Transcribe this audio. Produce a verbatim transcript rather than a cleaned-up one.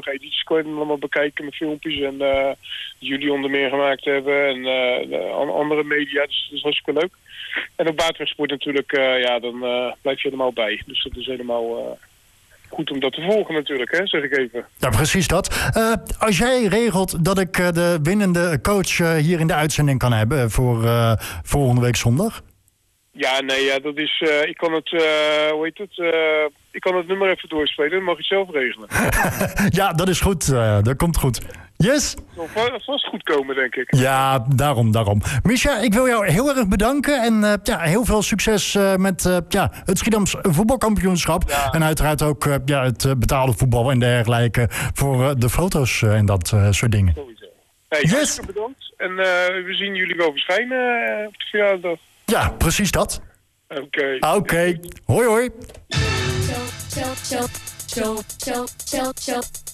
vorige edities kon je dan allemaal bekijken met filmpjes. En uh, die jullie onder meer gemaakt hebben. En uh, de andere media. Dus dat is hartstikke leuk. En op buitensport natuurlijk, uh, ja, dan uh, blijf je helemaal bij. Dus dat is helemaal uh, goed om dat te volgen natuurlijk, hè, zeg ik even. Ja, precies dat. Uh, als jij regelt dat ik uh, de winnende coach uh, hier in de uitzending kan hebben voor uh, volgende week zondag? Ja, nee, ja, dat is, uh, ik kan het, uh, hoe heet het, uh, ik kan het nummer even doorspelen, dan mag je het zelf regelen. Ja, dat is goed, uh, dat komt goed. Yes? Het zal vast goed komen, denk ik. Ja, daarom, daarom. Misja, ik wil jou heel erg bedanken en uh, ja, heel veel succes uh, met uh, ja, het Schiedams voetbalkampioenschap. Ja. En uiteraard ook uh, ja, het uh, betaalde voetbal en dergelijke voor uh, de foto's uh, en dat uh, soort dingen. Sowieso. Hey, yes. Hartstikke bedankt en uh, we zien jullie wel verschijnen uh, op de verjaardag. Ja, precies dat. Oké. Okay. Oké. Okay. Hoi, hoi. Show, show, show, show, show, show.